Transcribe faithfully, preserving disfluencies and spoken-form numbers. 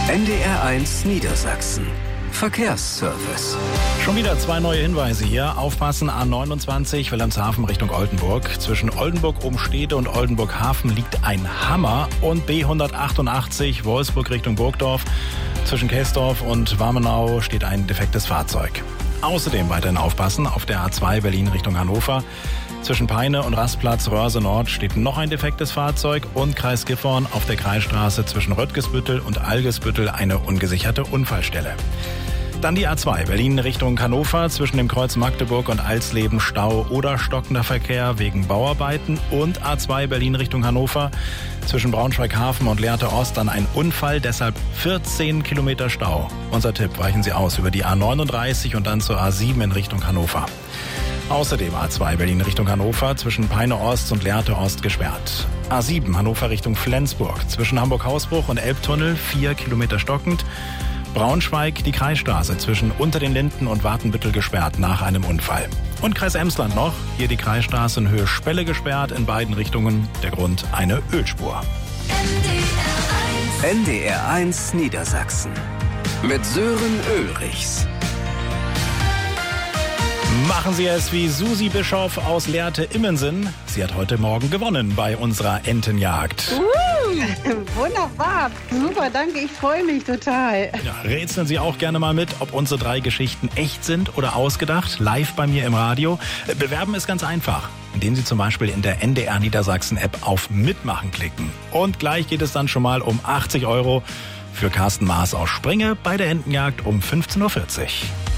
N D R eins Niedersachsen. Verkehrsservice. Schon wieder zwei neue Hinweise hier. Aufpassen, A neunundzwanzig, Wilhelmshaven Richtung Oldenburg. Zwischen Oldenburg-Umstede und Oldenburg-Hafen liegt ein Hammer. Und B hundertachtundachtzig, Wolfsburg Richtung Burgdorf. Zwischen Käsdorf und Warmenau steht ein defektes Fahrzeug. Außerdem weiterhin aufpassen, auf der A zwei Berlin Richtung Hannover. Zwischen Peine und Rastplatz Röhrse Nord steht noch ein defektes Fahrzeug und Kreis Gifhorn auf der Kreisstraße zwischen Röttgesbüttel und Algesbüttel eine ungesicherte Unfallstelle. Dann die A zwei Berlin Richtung Hannover, zwischen dem Kreuz Magdeburg und Alsleben Stau oder stockender Verkehr wegen Bauarbeiten, und A zwei Berlin Richtung Hannover, zwischen Braunschweig-Hafen und Lehrte Ost dann ein Unfall, deshalb vierzehn Kilometer Stau. Unser Tipp: weichen Sie aus über die A neununddreißig und dann zur A sieben in Richtung Hannover. Außerdem A zwei Berlin Richtung Hannover, zwischen Peine Ost und Lehrte Ost gesperrt. A sieben Hannover Richtung Flensburg, zwischen Hamburg-Hausbruch und Elbtunnel vier Kilometer stockend. Braunschweig die Kreisstraße zwischen Unter den Linden und Watenbüttel gesperrt nach einem Unfall. Und Kreis Emsland noch, hier die Kreisstraße in Höhe Spelle gesperrt in beiden Richtungen. Der Grund: eine Ölspur. N D R eins Niedersachsen mit Sören Ulrichs. Machen Sie es wie Susi Bischof aus Lehrte-Immensen. Sie hat heute Morgen gewonnen bei unserer Entenjagd. Uh, wunderbar, super, danke, ich freue mich total. Ja, rätseln Sie auch gerne mal mit, ob unsere drei Geschichten echt sind oder ausgedacht, live bei mir im Radio. Bewerben ist ganz einfach, indem Sie zum Beispiel in der N D R Niedersachsen App auf Mitmachen klicken. Und gleich geht es dann schon mal um achtzig Euro für Carsten Maas aus Springe bei der Entenjagd um fünfzehn Uhr vierzig.